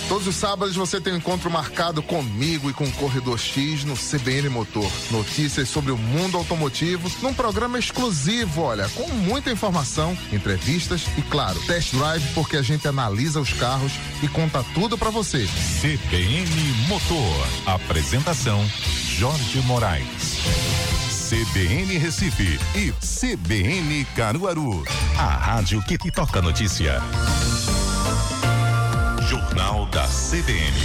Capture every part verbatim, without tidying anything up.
Todos os sábados você tem um encontro marcado comigo e com o Corredor X no C B N Motor. Notícias sobre o mundo automotivo num programa exclusivo, olha, com muita informação, entrevistas e, claro, test drive, porque a gente analisa os carros e conta tudo pra você. C B N Motor. Apresentação Jorge Moraes. C B N Recife e C B N Caruaru. A rádio que toca notícia. Jornal da C B N.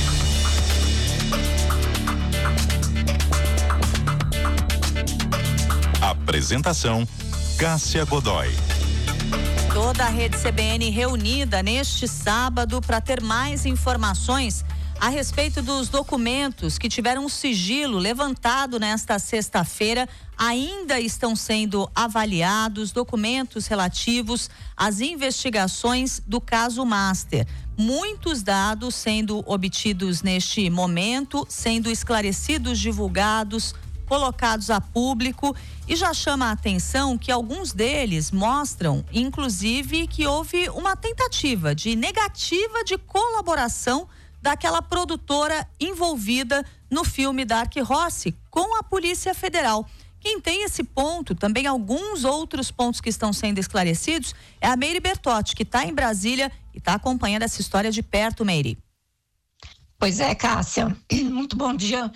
Apresentação Cássia Godoy. Toda a rede C B N reunida neste sábado para ter mais informações a respeito dos documentos que tiveram um sigilo levantado nesta sexta-feira. Ainda estão sendo avaliados documentos relativos às investigações do caso Master. Muitos dados sendo obtidos neste momento, sendo esclarecidos, divulgados, colocados a público, e já chama a atenção que alguns deles mostram, inclusive, que houve uma tentativa de negativa de colaboração daquela produtora envolvida no filme Dark Horse com a Polícia Federal. Quem tem esse ponto, também alguns outros pontos que estão sendo esclarecidos, é a Meire Bertotti, que está em Brasília e está acompanhando essa história de perto, Meire. Pois é, Cássia, muito bom dia.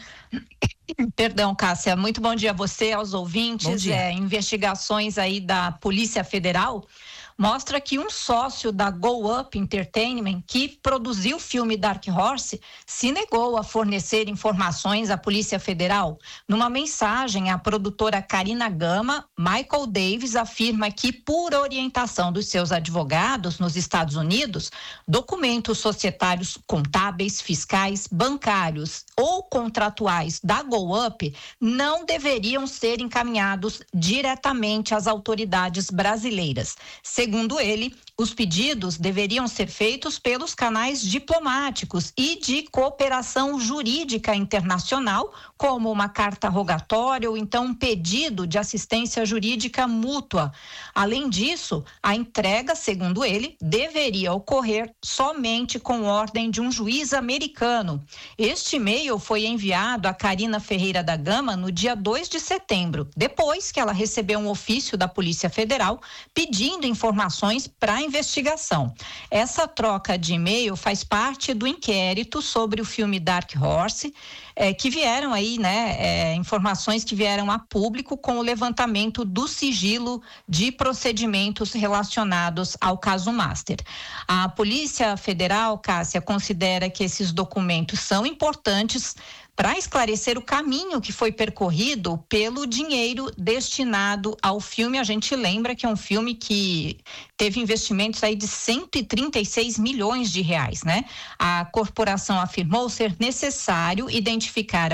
Perdão, Cássia, muito bom dia a você, aos ouvintes. É, investigações aí da Polícia Federal mostra que um sócio da Go Up Entertainment, que produziu o filme Dark Horse, se negou a fornecer informações à Polícia Federal. Numa mensagem, a produtora Karina Gama, Michael Davis afirma que, por orientação dos seus advogados nos Estados Unidos, documentos societários contábeis, fiscais, bancários ou contratuais da Go Up não deveriam ser encaminhados diretamente às autoridades brasileiras. Segundo ele, os pedidos deveriam ser feitos pelos canais diplomáticos e de cooperação jurídica internacional, como uma carta rogatória ou então um pedido de assistência jurídica mútua. Além disso, a entrega, segundo ele, deveria ocorrer somente com ordem de um juiz americano. Este e-mail foi enviado a Karina Ferreira da Gama no dia dois de setembro, depois que ela recebeu um ofício da Polícia Federal pedindo informações para a investigação. Essa troca de e-mail faz parte do inquérito sobre o filme Dark Horse, é, que vieram aí, né, é, informações que vieram a público com o levantamento do sigilo de procedimentos relacionados ao caso Master. A Polícia Federal, Cássia, considera que esses documentos são importantes para esclarecer o caminho que foi percorrido pelo dinheiro destinado ao filme. A gente lembra que é um filme que teve investimentos aí de cento e trinta e seis milhões de reais, né? A corporação afirmou ser necessário identificar